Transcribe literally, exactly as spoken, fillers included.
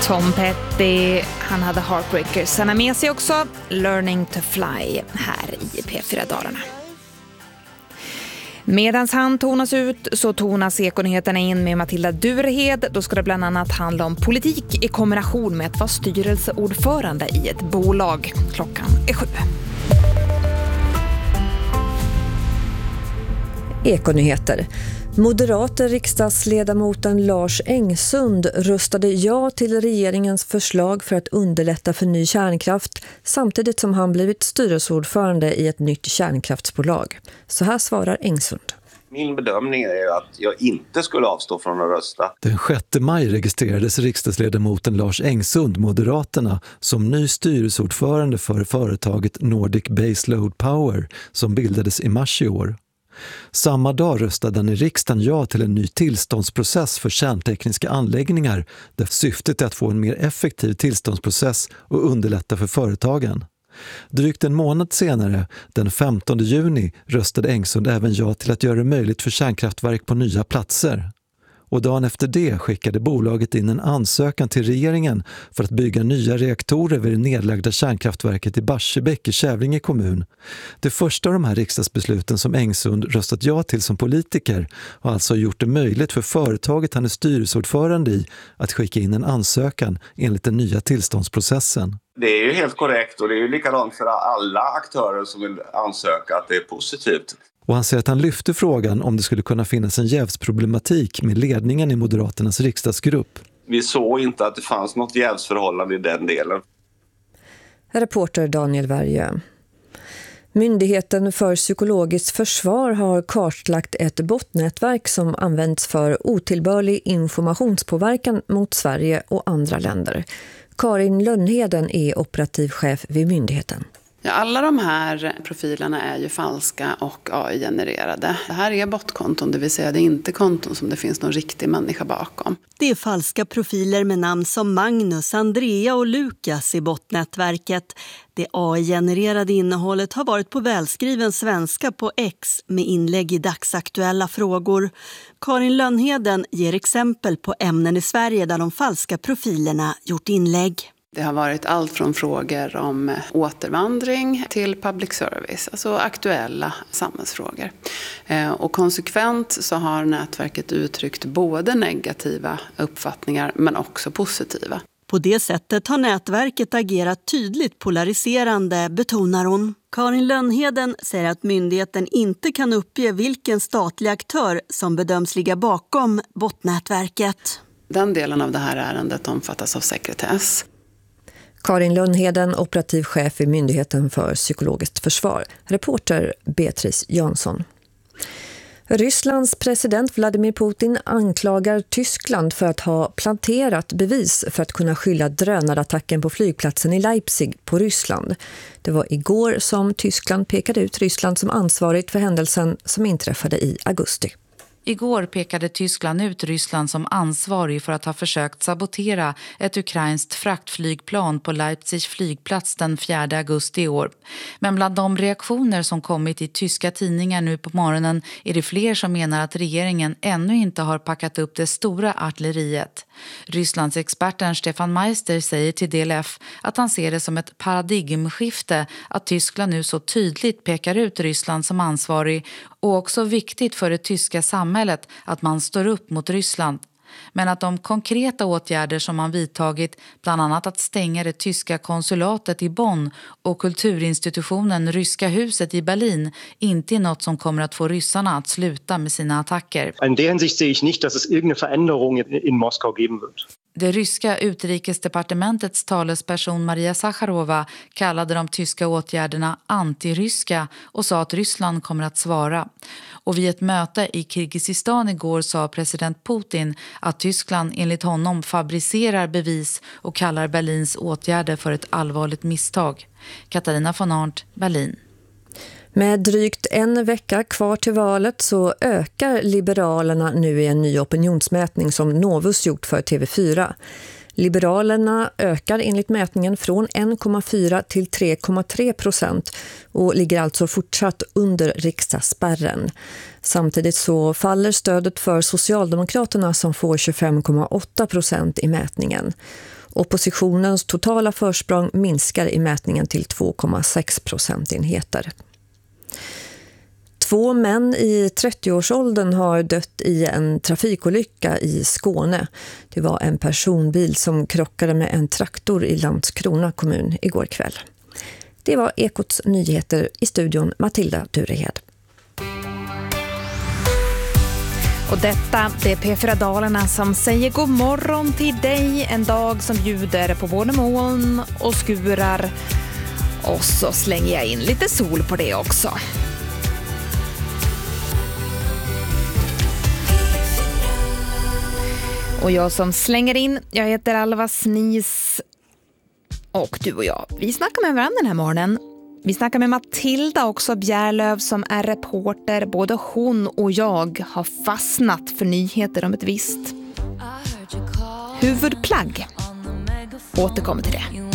Tom Petty, han hade Heartbreakers. Han har med sig också Learning to Fly här i P fyra Dalarna. Medans han tonas ut så tonas Ekonyheterna in med Matilda Durhed. Då ska det bland annat handla om politik i kombination med att vara styrelseordförande i ett bolag. Klockan är sju. Ekonyheter. Moderata riksdagsledamoten Lars Engsund röstade ja till regeringens förslag för att underlätta för ny kärnkraft samtidigt som han blivit styrelseordförande i ett nytt kärnkraftsbolag. Så här svarar Engsund. Min bedömning är att jag inte skulle avstå från att rösta. Den sjätte maj registrerades riksdagsledamoten Lars Engsund, Moderaterna, som ny styrelseordförande för företaget Nordic Baseload Power som bildades i mars i år. Samma dag röstade han i riksdagen ja till en ny tillståndsprocess för kärntekniska anläggningar där syftet är att få en mer effektiv tillståndsprocess och underlätta för företagen. Drygt en månad senare, den femtonde juni, röstade Engsund även ja till att göra det möjligt för kärnkraftverk på nya platser. Och dagen efter det skickade bolaget in en ansökan till regeringen för att bygga nya reaktorer vid det nedlagda kärnkraftverket i Barsebäck i Kävlinge kommun. Det första av de här riksdagsbesluten som Engsund röstat ja till som politiker har alltså gjort det möjligt för företaget han är styrelseordförande i att skicka in en ansökan enligt den nya tillståndsprocessen. Det är ju helt korrekt och det är ju likadant för alla aktörer som vill ansöka att det är positivt. Och han säger att han lyfte frågan om det skulle kunna finnas en jävsproblematik med ledningen i Moderaternas riksdagsgrupp. Vi såg inte att det fanns något jävsförhållande i den delen. Reporter Daniel Värjö. Myndigheten för psykologiskt försvar har kartlagt ett botnätverk som används för otillbörlig informationspåverkan mot Sverige och andra länder. Karin Lönnheden är operativ chef vid myndigheten. Ja, alla de här profilerna är ju falska och A I-genererade. Det här är botkonton, det vill säga det är inte konton som det finns någon riktig människa bakom. Det är falska profiler med namn som Magnus, Andrea och Lukas i botnätverket. Det A I-genererade innehållet har varit på välskriven svenska på X med inlägg i dagsaktuella frågor. Karin Lönnheden ger exempel på ämnen i Sverige där de falska profilerna gjort inlägg. Det har varit allt från frågor om återvandring till public service, alltså aktuella samhällsfrågor. Och konsekvent så har nätverket uttryckt både negativa uppfattningar men också positiva. På det sättet har nätverket agerat tydligt polariserande, betonar hon. Karin Lönnheden säger att myndigheten inte kan uppge vilken statlig aktör som bedöms ligga bakom botnätverket. Den delen av det här ärendet omfattas av sekretess. Karin Lönnheden, operativ chef i Myndigheten för psykologiskt försvar. Reporter Beatrice Jansson. Rysslands president Vladimir Putin anklagar Tyskland för att ha planterat bevis för att kunna skylla drönarattacken på flygplatsen i Leipzig på Ryssland. Det var igår som Tyskland pekade ut Ryssland som ansvarigt för händelsen som inträffade i augusti. Igår pekade Tyskland ut Ryssland som ansvarig för att ha försökt sabotera ett ukrainskt fraktflygplan på Leipzigs flygplats den fjärde augusti i år. Men bland de reaktioner som kommit i tyska tidningar nu på morgonen är det fler som menar att regeringen ännu inte har packat upp det stora artilleriet. Rysslands experten Stefan Meister säger till D L F att han ser det som ett paradigmskifte att Tyskland nu så tydligt pekar ut Ryssland som ansvarig och också viktigt för det tyska samhället att man står upp mot Ryssland. Men att de konkreta åtgärder som man vidtagit, bland annat att stänga det tyska konsulatet i Bonn och kulturinstitutionen Ryska huset i Berlin, inte är något som kommer att få ryssarna att sluta med sina attacker. In der Hinsicht sehe ich nicht, dass es irgendeine Veränderung in Moskau geben wird. Det ryska utrikesdepartementets talesperson Maria Zakharova kallade de tyska åtgärderna antiryska och sa att Ryssland kommer att svara. Och vid ett möte i Kirgizistan igår sa president Putin att Tyskland enligt honom fabricerar bevis och kallar Berlins åtgärder för ett allvarligt misstag. Katarina von Arndt, Berlin. Med drygt en vecka kvar till valet så ökar Liberalerna nu i en ny opinionsmätning som Novus gjort för T V fyra. Liberalerna ökar enligt mätningen från en komma fyra till tre komma tre procent och ligger alltså fortsatt under riksdagsspärren. Samtidigt så faller stödet för Socialdemokraterna som får tjugofem komma åtta procent i mätningen. Oppositionens totala försprång minskar i mätningen till två komma sex procentenheter. Två män i trettioårsåldern har dött i en trafikolycka i Skåne. Det var en personbil som krockade med en traktor i Landskrona kommun igår kväll. Det var Ekots nyheter, i studion Matilda Durehed. Och detta, det är P fyra Dalarna som säger god morgon till dig. En dag som bjuder på både moln och skurar. Och så slänger jag in lite sol på det också. Och jag som slänger in, jag heter Alva Snis. Och du och jag, vi snackar med varandra den här morgonen. Vi snackar med Matilda också Bjärlöv som är reporter. Både hon och jag har fastnat för nyheter om ett visst huvudplagg. Återkommer till det.